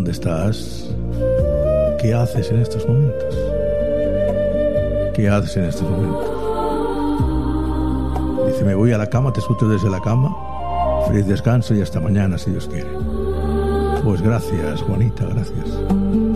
¿dónde estás? ¿Qué haces en estos momentos? ¿Qué haces en estos momentos? Dice, me voy a la cama, te escucho desde la cama. Feliz descanso y hasta mañana, si Dios quiere. Pues gracias, Juanita, gracias.